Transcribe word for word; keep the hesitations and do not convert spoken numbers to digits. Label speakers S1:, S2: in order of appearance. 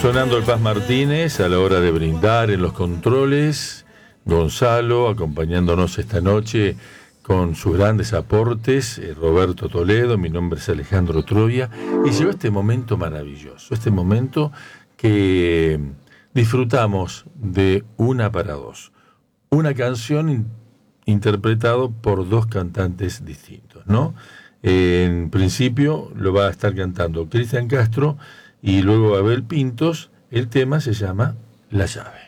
S1: Sonando el Paz Martínez a la hora de brindar en los controles, Gonzalo acompañándonos esta noche con sus grandes aportes, eh, Roberto Toledo, mi nombre es Alejandro Troya, y llegó este momento maravilloso, este momento que disfrutamos de Una para Dos, una canción in- interpretado por dos cantantes distintos, ¿no? Eh, en principio lo va a estar cantando Cristian Castro y luego Abel Pintos. El tema se llama La Llave.